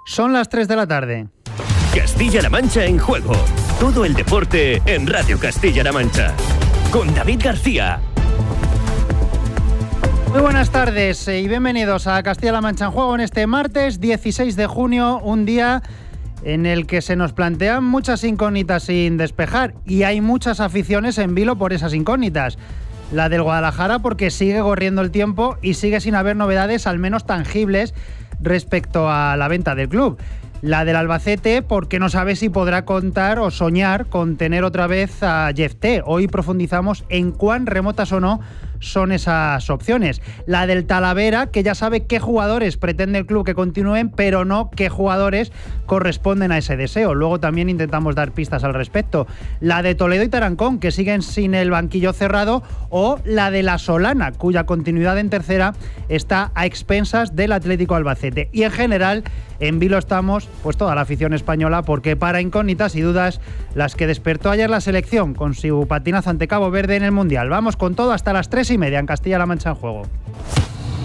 Son las 3 de la tarde. Castilla-La Mancha en juego. Todo el deporte en Radio Castilla-La Mancha. Con David García. Muy buenas tardes y bienvenidos a Castilla-La Mancha en juego en este martes 16 de junio, un día en el que se nos plantean muchas incógnitas sin despejar y hay muchas aficiones en vilo por esas incógnitas. La del Guadalajara porque sigue corriendo el tiempo y sigue sin haber novedades al menos tangibles respecto a la venta del club. La del Albacete porque no sabe si podrá contar o soñar con tener otra vez a Jeff T. Hoy profundizamos en cuán remotas o no son esas opciones. La del Talavera, que ya sabe qué jugadores pretende el club que continúen, pero no qué jugadores corresponden a ese deseo. Luego también intentamos dar pistas al respecto. La de Toledo y Tarancón, que siguen sin el banquillo cerrado, o la de La Solana, cuya continuidad en tercera está a expensas del Atlético Albacete. Y en general, en vilo estamos, pues toda la afición española, porque para incógnitas y dudas, las que despertó ayer la selección con su patinazo ante Cabo Verde en el Mundial. Vamos con todo hasta las 3:30 en Castilla-La Mancha en juego.